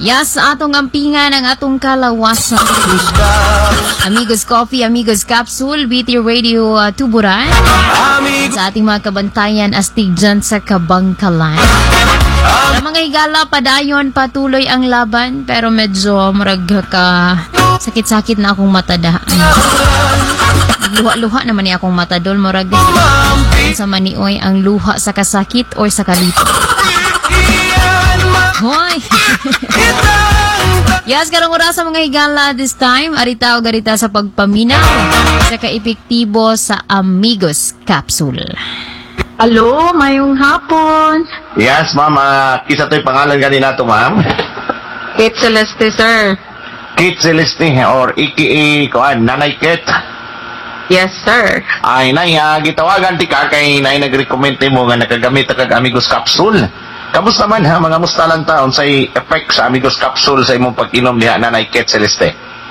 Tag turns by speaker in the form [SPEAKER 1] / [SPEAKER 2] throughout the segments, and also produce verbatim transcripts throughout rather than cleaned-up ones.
[SPEAKER 1] Yes, atong ampingan ang atong kalawasan. Amigos Coffee, Amigos Capsule, B T Radio uh, Tuburan. Sa ating mga kabantayan, astig dyan sa Kabangkalan. Sa mga higala, padayon, patuloy ang laban, pero medyo marag ka sakit-sakit na akong matada. Luha-luha naman ni akong matadol, marag sa manioy ang luha sa kasakit o sa kalito. Hoy! Yes, karong oras sa mga higala this time, arita o garita sa pagpaminaw sa kaepektibo sa Amigos Capsule.
[SPEAKER 2] Hello, mayong hapon.
[SPEAKER 3] Yes, ma'am. Uh, kisa to'y pangalan kanina to, ma'am?
[SPEAKER 2] Kate Celeste, sir.
[SPEAKER 3] Kate Celeste, or A K A, kuan, Nanay Kate.
[SPEAKER 2] Yes, sir.
[SPEAKER 3] Ay, nay, uh, gitawagan ti ka kay nay nag-recommend mo nga nakagamit kag Amigos Capsule. Kamusta man ha, mga musta lang taon sa effect sa Amigos Capsule sa imong pag-inom niya, Nanay Kate Celeste?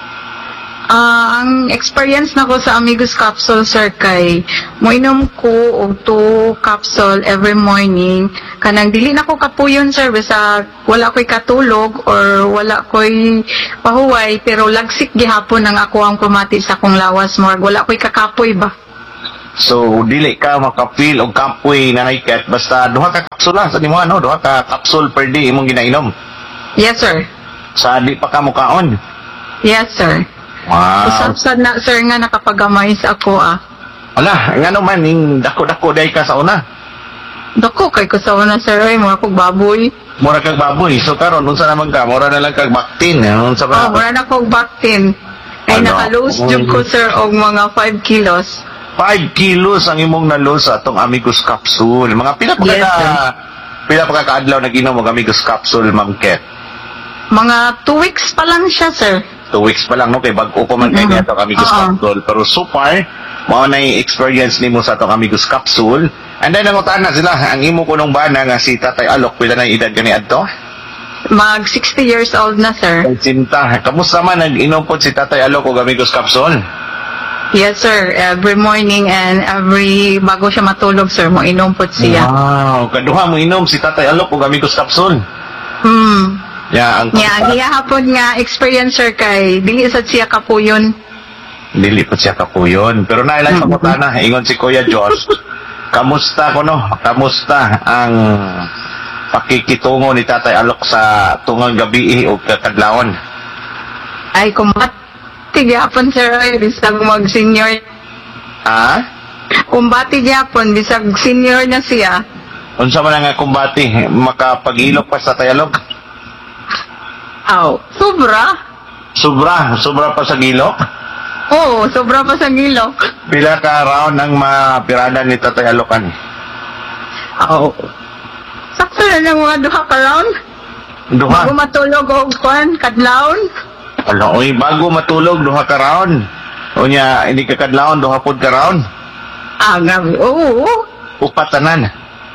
[SPEAKER 2] Ah, uh, ang experience na ko sa Amigos Capsule, sir, kay moinom ko og two capsule every morning. Kanang dili na ko kapuyon, sir, basta wala ko'y katulog or wala ko'y pahuway, pero lagsik gihapon ang ako ang pumati sa akong lawas mo. Wala ko'y kakapoy ba?
[SPEAKER 3] So, dili ka makapil og kapoy, Nanay Kate, basta duha ka kapsula sa nimo, ano? Duha ka kapsul per day imong ginainom.
[SPEAKER 2] Yes, sir.
[SPEAKER 3] Sa di pa ka mukaon.
[SPEAKER 2] Yes, sir.
[SPEAKER 3] Wow.
[SPEAKER 2] Usapsad na, sir, nga nakapagamay sa ako, ah.
[SPEAKER 3] Wala, nga naman, ning dako-dako day ka sa una.
[SPEAKER 2] Dako, kay ko sa una, sir, ay, mga kong baboy.
[SPEAKER 3] Mura kag baboy. So, karon unsa naman ka? Mura na lang kag baktin. Unsa ba?
[SPEAKER 2] Oh, mura na kong baktin. Ay,
[SPEAKER 3] Ano?
[SPEAKER 2] naka-lose jud ko, sir, og mga five kilos.
[SPEAKER 3] five kilos ang imong na-lose sa atong Amigos Capsule. Mga pila pa ka
[SPEAKER 2] Yes, sir.
[SPEAKER 3] pila pa ka kaadlaw nag-inom og Amigos Capsule, Ma'am Ket?
[SPEAKER 2] Mga two weeks pa lang siya, sir.
[SPEAKER 3] Two weeks pa lang, no? Kay bago ko man kay
[SPEAKER 2] Mhm.
[SPEAKER 3] atong Amigos
[SPEAKER 2] Oo.
[SPEAKER 3] Capsule. Pero so far, mao na yung experience nimo sa atong Amigos Capsule. And then, nangutaan na sila, ang imo ko nung bana nga si Tatay Alok, pila na yung edad gani adto?
[SPEAKER 2] Mag sixty years old na, sir.
[SPEAKER 3] Ay, Sinta, kamusta man nag-inom po si Tatay Alok og Amigos Capsule?
[SPEAKER 2] Yes, sir. Every morning and every bago siya matulog, sir, mo inumpot siya.
[SPEAKER 3] Wow, kaduha mo inom si Tatay Alok og Amigos Capsule.
[SPEAKER 2] Hmm.
[SPEAKER 3] Ya, ang
[SPEAKER 2] Nga, gihapon nga experience, sir, kay dili sad siya kapuyon.
[SPEAKER 3] Dili pa siya kapuyon. Pero nailan sa kutana, ingon si Kuya Josh, kamusta ko no? Kamusta ang pakikitungo ni Tatay Alok sa tungang gabi o kakadlawon?
[SPEAKER 2] Ay, kumat. Gihapon, sir, ay, bisag mag-senior.
[SPEAKER 3] Ha?
[SPEAKER 2] Kumbati gihapon, bisag senior na siya.
[SPEAKER 3] Unsa man nga kumbati? Makapag-ilok pa sa Tatay Alok?
[SPEAKER 2] Aw, sobra.
[SPEAKER 3] Sobra, sobra pa sa gilok?
[SPEAKER 2] Oo, sobra pa sa gilok.
[SPEAKER 3] Pila ka round ang mapirada ni Tatay Alokan?
[SPEAKER 2] Aw. Sakto na lang mga duha ka round.
[SPEAKER 3] Duha?
[SPEAKER 2] Bago matulog o kwan, kadlawon.
[SPEAKER 3] Ala, oy, bago matulog, duha ka round. O niya, hindi ka kadlawon, duha pod ka round.
[SPEAKER 2] Ah, gabi. Oo.
[SPEAKER 3] Upatanan.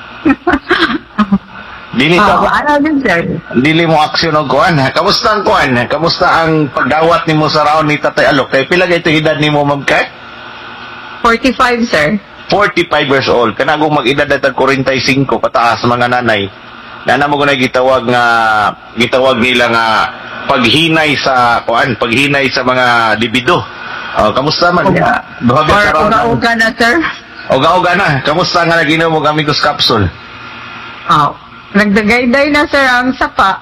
[SPEAKER 3] Dili
[SPEAKER 2] Ah,
[SPEAKER 3] ka,
[SPEAKER 2] ano din, sir?
[SPEAKER 3] dili mo aksyon og kuan. Kamusta ang kuan? Kamusta ang pagdawat nimo sa round ni Tatay Alok? Kay pila gayto edad nimo, Ma'am Kat?
[SPEAKER 2] forty-five, sir.
[SPEAKER 3] forty-five years old. Kanagong mag-edad at forty-five pataas mga nanay. Nana mo ko na gitawag nga gitawag nila nga paghinay sa kuan, paghinay sa mga libido. Oh, kamusta man ya? Duha ka
[SPEAKER 2] Or
[SPEAKER 3] sa round.
[SPEAKER 2] uga-uga na, sir.
[SPEAKER 3] Uga-uga na. Kamusta nga naginom mo Amigos Capsule?
[SPEAKER 2] Aw. Nagdagayday na, sir, ang sapa.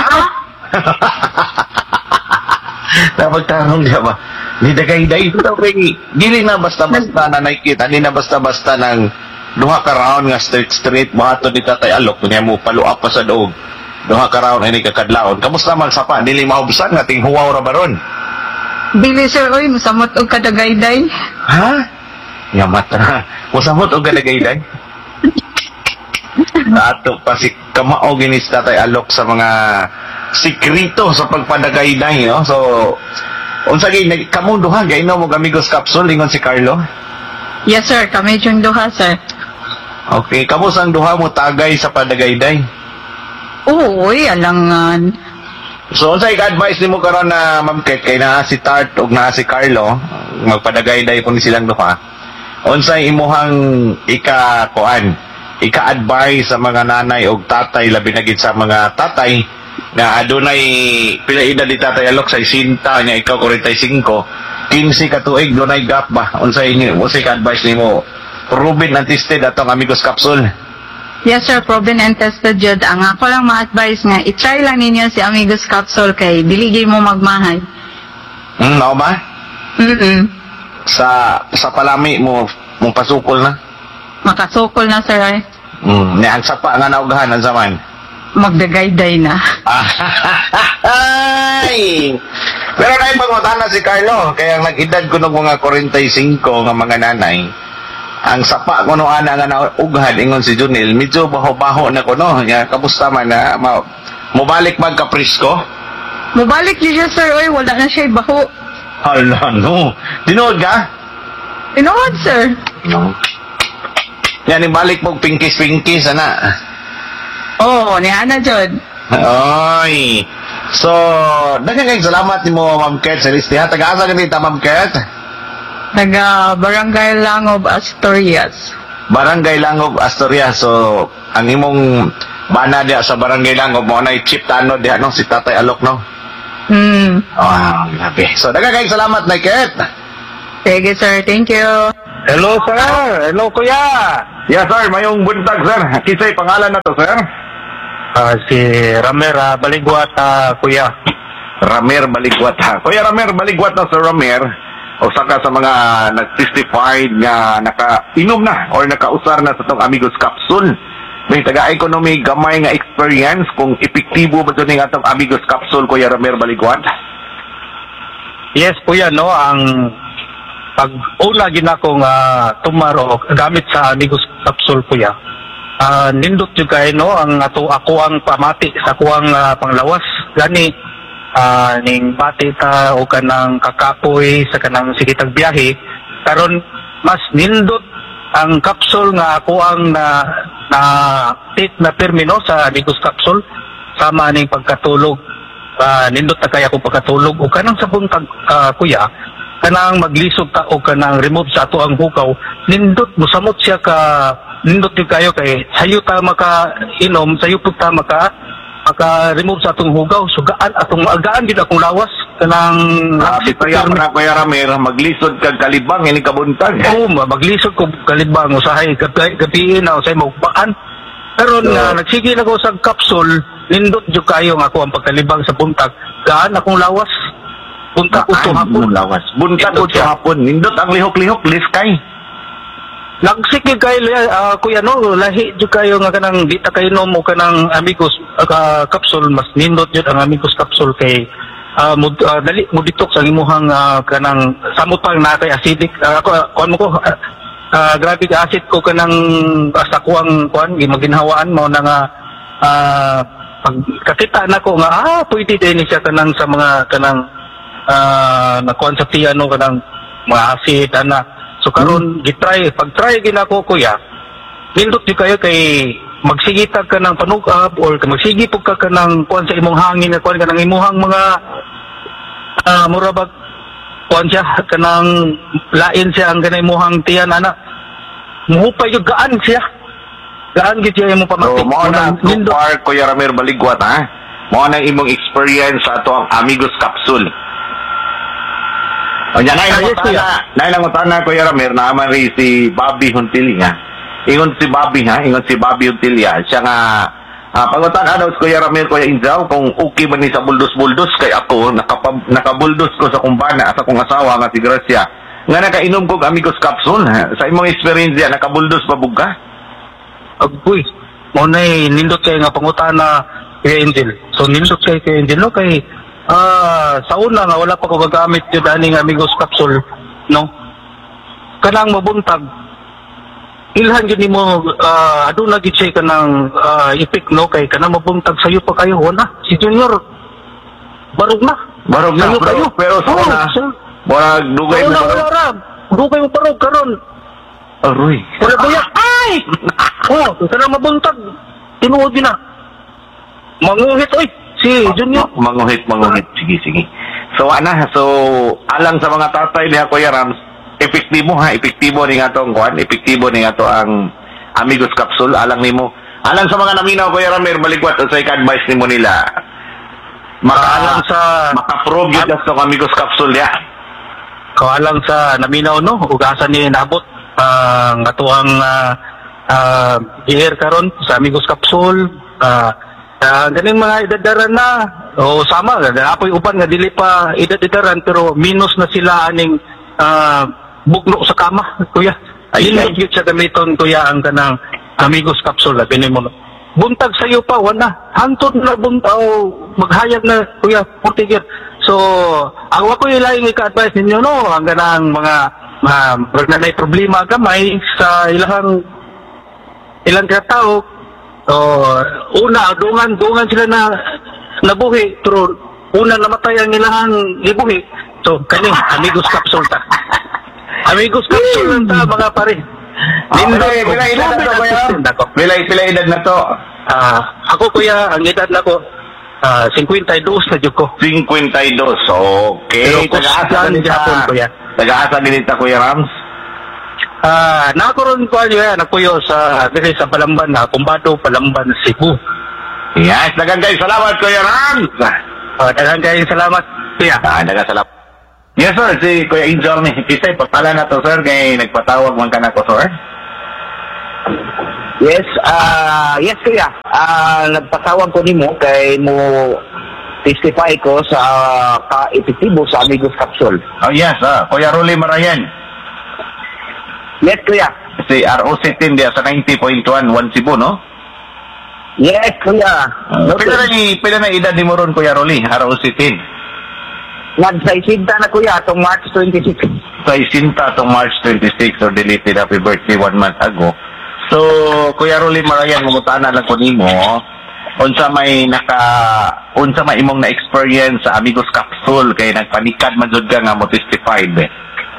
[SPEAKER 3] Napagtanong niya ba? Ni dagay-day ito daw kay dili na basta-basta na nakikita, di na basta-basta ng duha ka round nga straight straight buhaton ni Tatay Alok kunya mo paluap pa sa doog. Duha ka round ini kakadlaon. Kamusta man sapa? Dili mahubsan nga ting huwaw ra baron.
[SPEAKER 2] Dili, sir, oy, musamot og kadagayday.
[SPEAKER 3] Ha? Yamat na. Musamot og kadagay-day. Ato pa si kamao ginis Tatay Alok sa mga sikrito sa pagpadagay-day, no? So, unsa gay kamo duha gainom mo Amigos Capsule ingon si Carlo?
[SPEAKER 2] Yes, sir, kami yung duha, sir.
[SPEAKER 3] Okay, kamo sang duha mo tagay sa padagay-day?
[SPEAKER 2] Oo, oy, alangan.
[SPEAKER 3] So, unsa i-advise nimo karon na Ma'am Ket kay naa si Tart ug naa si Carlo, magpadagay-day po ni silang duha. Unsa imuhang ika kuan? Ika-advise sa mga nanay o tatay, labi na gid sa mga tatay na adunay pila edad ni Tatay Alok sa isinta niya ikaw forty-five fifteen ka tuig dunay gap ba unsay ni unsay ka advice nimo proven and tested atong Amigos Capsule?
[SPEAKER 2] Yes sir, proven and tested jud. Ang ako lang ma-advise nga, i-try lang ninyo si Amigos Capsule kay dili mo magmahay.
[SPEAKER 3] Hmm, mao ba?
[SPEAKER 2] Mm
[SPEAKER 3] Sa sa palami mo mong pasukol na?
[SPEAKER 2] Makasukol na sir ay.
[SPEAKER 3] Hmm, ni ang sapa nga naugahan ang zaman.
[SPEAKER 2] Magdagayday na.
[SPEAKER 3] Ay! Pero na yung pangutana si Carlo, kaya nag-edad ko ng mga forty-five nga mga nanay, ang sapa ko no ana nga naughan ingon si Junil, medyo baho-baho na ko no. Ya, kamusta man na ma mubalik man ka presko?
[SPEAKER 2] Mubalik niya sir, oy, wala na siya baho.
[SPEAKER 3] Hala no. Tinood ka?
[SPEAKER 2] Tinood sir.
[SPEAKER 3] No. Yan ibalik mo pinkis-pinkis ana.
[SPEAKER 2] Oo, oh, ni Ana jud.
[SPEAKER 3] Oy. So, daghang kayong salamat nimo Ma'am Ket sa listiha. Taga-asa ganito Ma'am Ket?
[SPEAKER 2] Taga Barangay Langob, Asturias.
[SPEAKER 3] Barangay Langob, Asturias. So, ang imong bana diya sa Barangay Langob mo na chip tano diya no si Tatay Alok no.
[SPEAKER 2] Hmm.
[SPEAKER 3] Oh, grabe. So, daghang kayong salamat Ma'am Ket.
[SPEAKER 2] Sige sir, thank you.
[SPEAKER 3] Hello sir. Hello kuya. Yes sir, mayong buntag sir. Kisay pangalan na to sir?
[SPEAKER 4] Uh, si Ramer uh, Baligwat, uh, kuya.
[SPEAKER 3] Ramer Baligwat ha. Kuya Ramer Baligwat na Sir Ramer. O saka sa mga nag-testified nga naka-inom na or nakausar na sa itong Amigos Capsule. May taga-economy gamay nga experience kung epektibo ba ito ng atong Amigos Capsule, Kuya Ramer Baligwat?
[SPEAKER 4] Yes, kuya, no. Ang pag-una ginako nga tumaro gamit sa Amigos Capsule, kuya. Uh, nindot yung kayo, no, ang ato ako ang pamati sa kuwang uh, panglawas. Gani, uh, ning pati ta o kanang kakapoy sa kanang sigitag biyahe. Karon mas nindot ang capsule nga ako ang na, na take na termino sa Amigos Capsule sama ning pagkatulog. Uh, nindot na kaya ko pagkatulog o kanang sa buntag, uh, kuya, kanang maglisod ta o kanang remove sa ato ang hukaw. Nindot, musamot siya ka nindot yung kayo kay sayo ta maka-inom, sayo po ta maka maka-remove sa atong hugaw. So gaan, atong gaan din akong lawas. Kanang...
[SPEAKER 3] Grabe kaya na Kuya Ramer, maglisod kag kalibang, ini kabuntag.
[SPEAKER 4] Oo, oh, maglisod ko kalibang, usahay, gabiin na, usahay magbaan. Pero so, na nagsige na ko sa capsule, nindot yung kayo nga ako ang pagkalibang sa buntag. Gaan akong lawas. Buntag ko to hapon.
[SPEAKER 3] Lawas. Buntag ko to hapon. Nindot ang lihok-lihok, liskay.
[SPEAKER 4] Nagsikig kayo, uh, kuya, no, lahi dyan kayo nga kanang di ta kayo no mo kanang Amigos uh, Capsule, mas nindot yun ang Amigos Capsule kay uh, mud, uh, dali mo detox ang imuhang uh, kanang samot pang nakay acidic, uh, ako, kuan mo ko, uh, uh, grabe ka acid ko kanang basta kuang kuan, maginhawaan mo na nga, uh, pag kakita na ko nga, ah, pwede din siya kanang sa mga kanang, uh, nakuan sa tiyano kanang mga acid, ana. So karon gitry, pag-try ginako kuya, nindot di kayo kay magsigitag ka ng panugab or magsigipog ka ka ng kuan sa imong hangin na kuan ka ng imuhang mga uh, murabag kuan siya ka ng lain siya ang kanang imuhang tiyan ana. Muhupay yung gaan siya. Gaan gid siya imong pamati.
[SPEAKER 3] So mo na nindot par Kuya Ramer Baligwat ha. Mo na imong experience sa ato ang Amigos Capsule. O yan, nay nangutana, nay nangutana Kuya Ramer, naaman rin si Bobby Huntilia. Ingon si Bobby ha, ingon si Bobby Huntilia. Siya nga, uh, pangutana daw si Kuya Ramer, Kuya Injaw, kung okay ba ni sa buldos-buldos kay ako, nakapab, nakabuldos ko sa kumbana, sa kong asawa nga si Gracia. Nga nakainom ko Amigos Capsule, ha? Sa imong experience yan, nakabuldos pa bugka?
[SPEAKER 4] Agoy, mo na nindot kayo nga pangutana kay Angel. So nindot kayo kay Angel, no, kay Ah, sa una nga wala pa ko gagamit yung daning Amigos Capsule, no? Kanang mabuntag. Ilhan yun mo, uh, aduna gid siya kanang uh, ipik, no? Kay kanang mabuntag sayo pa kayo, wala. Si Junior, barog na.
[SPEAKER 3] Barog na,
[SPEAKER 4] pero,
[SPEAKER 3] pero, pero sa
[SPEAKER 4] oh,
[SPEAKER 3] una, wala dugay mo barog.
[SPEAKER 4] Wala, wala, dugay mo barog, karon.
[SPEAKER 3] Aroy.
[SPEAKER 4] Wala ba yan? Ay! Oh, kanang mabuntag. Tinuod yun na. Manguhit, oy. Si Junior.
[SPEAKER 3] Manguhit, manguhit. Sige, sige. So, ana, so, alang sa mga tatay niya, Kuya Rams, epektibo ha, epektibo ni nga itong kuhan, epektibo ni nga ito ang Amigos Capsule, alang ni mo. Alang sa mga naminaw, Kuya Ramer Baligwat, sa ika-advise ni mo nila,
[SPEAKER 4] Makaalang
[SPEAKER 3] Maka,
[SPEAKER 4] sa
[SPEAKER 3] maka-prove yun sa Amigos Capsule ya.
[SPEAKER 4] Kaalang sa naminaw no, ugasan ni nabot ang uh, atuang uh, uh, giher karon sa Amigos Capsule. Uh, uh, ganing mga idadaran na o sama apoy uban nga dili pa idadaran pero minus na sila aning uh, bugno sa kama kuya. Ayun gyud sa gamiton kuya ang kanang Amigos Capsule bini mo. Buntag sayo pa wala hantod na buntaw maghayag na kuya portigir. So ang ako ilaing ika-advise ninyo no ang ganang mga mga uh, na problema gamay sa ilang ilang katao. So una dungan dungan sila na nabuhi pero una namatay ang ilang gibuhi. So kani Amigos Capsule ta. Amigos Capsule lang ta mga pare.
[SPEAKER 3] Pilay, pilay edad na to, kuya? Pilay, pilay edad na to.
[SPEAKER 4] Ah, ako kuya, ang edad na ko, ah, fifty-two na dyan ko.
[SPEAKER 3] fifty-two, okay.
[SPEAKER 4] Pero
[SPEAKER 3] Taga-asa
[SPEAKER 4] kusgan
[SPEAKER 3] din
[SPEAKER 4] Japon,
[SPEAKER 3] ta,
[SPEAKER 4] kuya.
[SPEAKER 3] taga-asa din ta, Kuya Rams?
[SPEAKER 4] Ah, nakaroon ko niya, nakuyo sa, dito sa Palamban, na Kumbado, Palamban, Cebu.
[SPEAKER 3] Yes, dagang kayo salamat, Kuya Rams!
[SPEAKER 4] Ah, dagang kayo salamat, kuya.
[SPEAKER 3] Ah, dagang salamat. Yes, sir, si Kuya Angel ni Kisay, pagpala na to, sir, kay nagpatawag man ka na ko, sir.
[SPEAKER 5] Yes, ah yes kuya. Ah nagpatawag ko nimo kay mo testify ko sa ka-epektibo sa Amigos Capsule.
[SPEAKER 3] Oh, yes, ah, Kuya Rolly Marayan.
[SPEAKER 5] Yes kuya.
[SPEAKER 3] Si R O C ten dia sa ninety point one, one Cebu, no?
[SPEAKER 5] Yes kuya.
[SPEAKER 3] Uh, pila na ni pila na edad ni mo ron, Kuya Rolly, R O C ten?
[SPEAKER 5] Nagsaisinta na kuya atong March twenty-six.
[SPEAKER 3] Sa isinta itong March twenty-six, or deleted happy birthday one month ago. So, Kuya Rolly Marayan, mumutana lang ko nimo, unsa may naka, unsa may imong na-experience sa Amigos Capsule, kay nagpanikad man jud ka nga mo testified eh.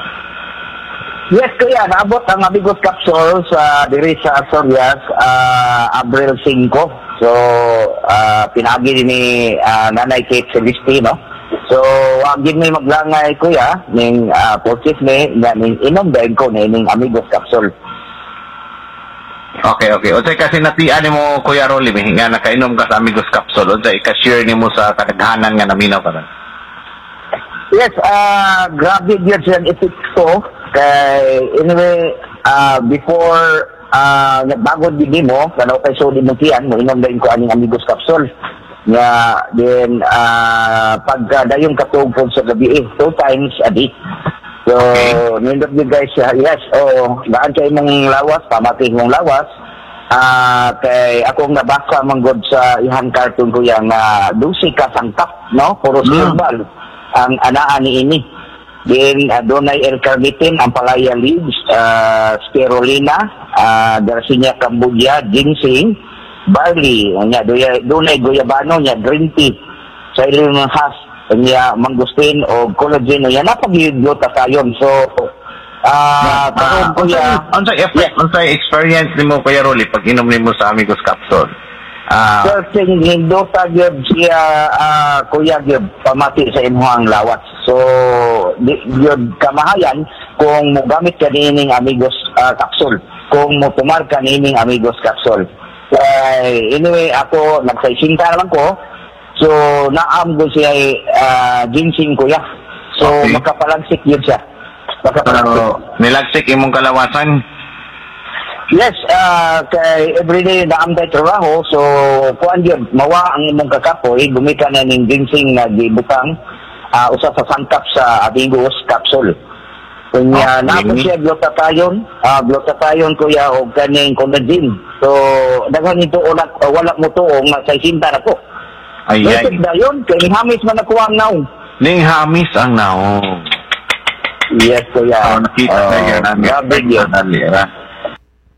[SPEAKER 5] Yes kuya, naabot ang Amigos Capsule sa diri sa Asturias, uh, Abril five. So, uh, pinagi ni uh, Nanay Kate Celestino. So, wag gid may maglangay kuya ning uh, purchase ni nga ning inom dayon ko ni ning Amigos Capsule.
[SPEAKER 3] Okay, okay. Unsay kasi natian nimo, Kuya Rolly, nga nakainom ka sa Amigos Capsule, unsay i-share nimo sa kadaghanan nga naminaw ka ron?
[SPEAKER 5] Yes, uh, grabe yun siya ang epekto. Kay, anyway, uh, before uh, nagbagod din mo, kanaw kay Sodi Mutian, mo inom dayon ko aning Amigos Capsule. Nga, then, uh, pagka dayong katog po sa gabi eh, two times a day. So, okay. Nindot nyo guys, uh, yes, oh, daan kayo mong lawas, pamating mong lawas. Uh, kay akong nabasa manggod sa ihan cartoon ko yung uh, dusi ka sangkap, no? Puro sirbal ang anaan ni ini. Then, uh, doon ay L-carnitin, ampalaya leaves, uh, spirulina, uh, Garcinia cambogia, ginseng, barley, nya doon ay guyabano, nya green tea, sa ilang has, nya mangustin o collagen, nya napag-iudyota kayon. So, ah, uh,
[SPEAKER 3] uh, unsay effect, unsay experience nimo, Kuya Rolly, pag inom nimo sa Amigos Capsule? Ah,
[SPEAKER 5] uh, sir, hindota gyud siya, uh, kuya gyud pamati sa imuhang lawat. So, gyud kamahayan kung mogamit ka nining Amigos uh, Capsule, kung mo tumar ka nining Amigos Capsule. Uh, anyway, ako nagsaisinta naman ko. So, naam ko siya uh, ginseng kuya. So, okay. Makapalagsik yun siya. Makapalagsik.
[SPEAKER 3] So, nilagsik imong kalawasan?
[SPEAKER 5] Yes, uh, kay everyday naam tayo trabaho. So, kuan yun, mawa ang imong kakapoy, gumita na ng ginseng na gibutang uh, usa sa sangkap sa Amigos Capsule. Kunya, okay. Napo siya glutatayon, uh, glutatayon kuya o kaning collagen. So, daghan ito ulat, uh, wala mo to o masaisinta na po.
[SPEAKER 3] Ay, ay.
[SPEAKER 5] Ito dayon, kay ning hamis man nakuha ang naong.
[SPEAKER 3] Ning hamis ang naong.
[SPEAKER 5] Yes, kuya.
[SPEAKER 3] Oh, nakita
[SPEAKER 5] uh,
[SPEAKER 3] na yan.
[SPEAKER 5] Grabe yun.